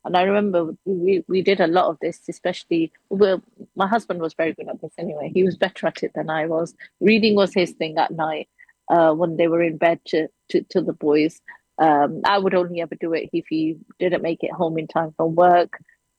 And I remember we did a lot of this, especially, well, my husband was very good at this anyway. He was better at it than I was. Reading was his thing at night, when they were in bed to the boys. I would only ever do it if he didn't make it home in time from work.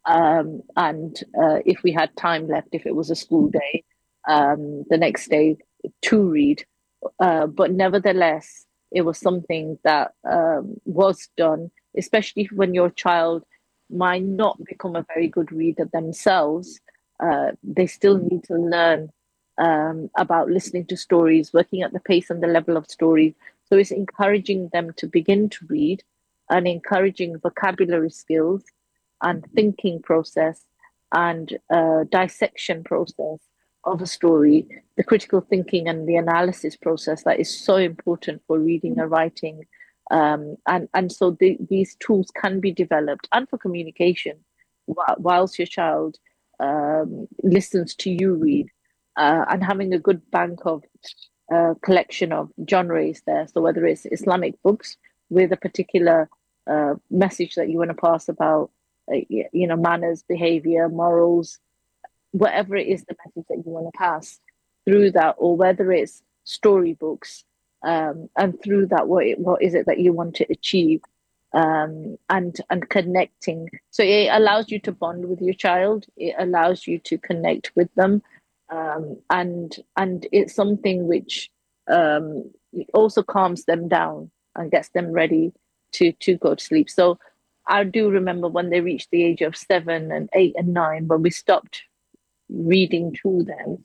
And if we had time left, if it was a school day, the next day to read. But nevertheless, it was something that was done, especially when your child might not become a very good reader themselves. They still need to learn about listening to stories, working at the pace and the level of stories. So it's encouraging them to begin to read and encouraging vocabulary skills and thinking process and dissection process of a story, the critical thinking and the analysis process that is so important for reading and writing. And so these tools can be developed and for communication whilst your child listens to you read, and having a good bank of collection of genres there. So whether it's Islamic books with a particular message that you want to pass about, manners, behavior, morals, whatever it is, the message that you want to pass through that, or whether it's storybooks, and through that, what is it that you want to achieve, and connecting. So it allows you to bond with your child. It allows you to connect with them, and it's something which also calms them down and gets them ready to go to sleep. So I do remember when they reached the age of 7 and 8 and 9, when we stopped reading to them,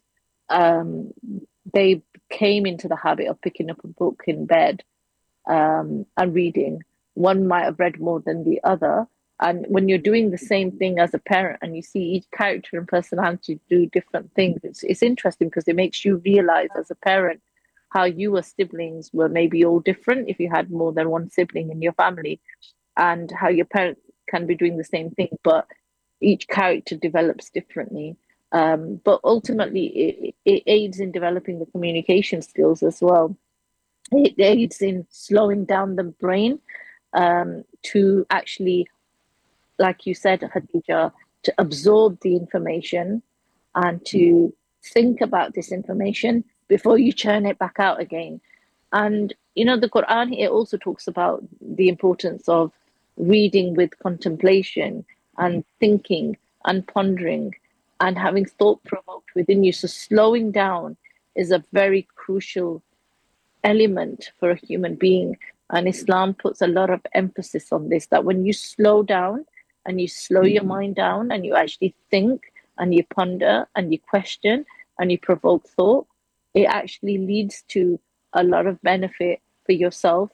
they came into the habit of picking up a book in bed, and reading. One might have read more than the other. And when you're doing the same thing as a parent and you see each character and personality do different things, it's interesting because it makes you realize as a parent how you as siblings were maybe all different if you had more than one sibling in your family, and how your parents can be doing the same thing, but each character develops differently. But ultimately, it aids in developing the communication skills as well. It aids in slowing down the brain, to actually, like you said, Khadija, to absorb the information and to think about this information before you churn it back out again. And the Quran, it also talks about the importance of reading with contemplation and thinking and pondering and having thought provoked within you. So slowing down is a very crucial element for a human being. And Islam puts a lot of emphasis on this, that when you slow down and you slow your mind down and you actually think and you ponder and you question and you provoke thought, it actually leads to a lot of benefit for yourself,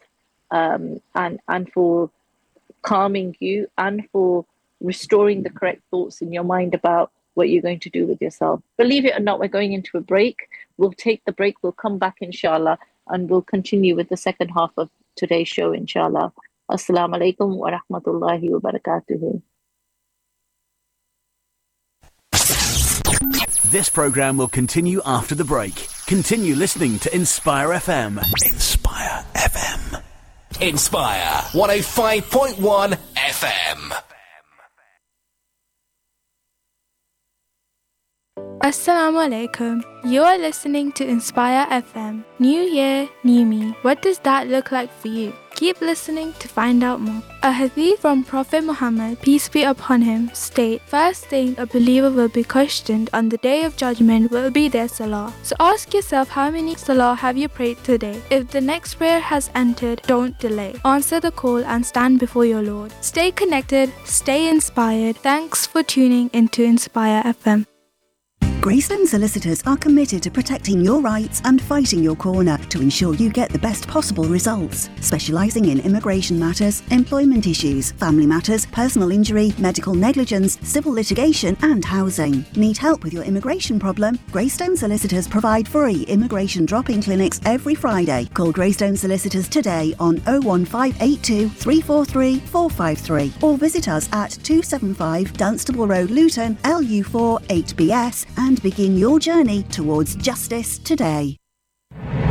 and for calming you and for restoring the correct thoughts in your mind about what you're going to do with yourself. Believe it or not, we're going into a break. We'll take the break. We'll come back, inshallah, and we'll continue with the second half of today's show, inshallah. Assalamu alaikum wa rahmatullahi wa barakatuhu. This program will continue after the break. Continue listening to Inspire FM. Inspire FM. Inspire 105.1 FM. Assalamu alaikum. You are listening to Inspire FM. New year, new me. What does that look like for you? Keep listening to find out more. A hadith from Prophet Muhammad, peace be upon him, state, first thing a believer will be questioned on the day of judgment will be their salah. So ask yourself, how many salah have you prayed today? If the next prayer has entered, don't delay. Answer the call and stand before your Lord. Stay connected, stay inspired. Thanks for tuning into Inspire FM. Greystone Solicitors are committed to protecting your rights and fighting your corner to ensure you get the best possible results. Specialising in immigration matters, employment issues, family matters, personal injury, medical negligence, civil litigation and housing. Need help with your immigration problem? Greystone Solicitors provide free immigration drop-in clinics every Friday. Call Greystone Solicitors today on 01582 343 453 or visit us at 275 Dunstable Road, Luton, LU4 8BS, and begin your journey towards justice today.